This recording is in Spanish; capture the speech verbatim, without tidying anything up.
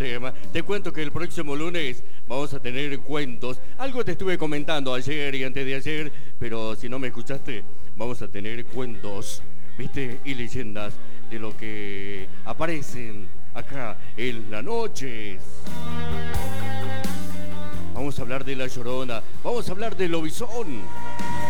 tema. Te cuento que el próximo lunes vamos a tener cuentos. Algo te estuve comentando ayer y antes de ayer, pero si no me escuchaste, vamos a tener cuentos, ¿viste? Y leyendas de lo que aparecen acá en las noches. Vamos a hablar de La Llorona, vamos a hablar del lobizón.